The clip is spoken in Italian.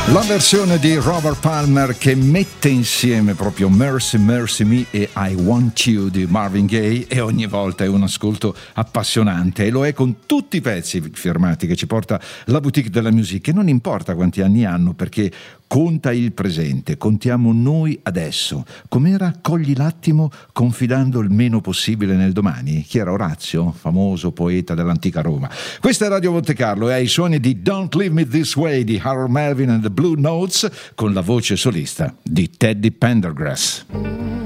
La versione di Robert Palmer che mette insieme proprio Mercy Mercy Me e I Want You di Marvin Gaye, e ogni volta è un ascolto appassionante, e lo è con tutti i pezzi firmati che ci porta la Boutique de la Musique, e non importa quanti anni hanno, perché conta il presente, contiamo noi adesso. Com'era Cogli l'attimo confidando il meno possibile nel domani? Chi era Orazio, famoso poeta dell'antica Roma? Questa è Radio Monte Carlo e ai suoni di Don't Leave Me This Way di Harold Melvin and the Blue Notes, con la voce solista di Teddy Pendergrass.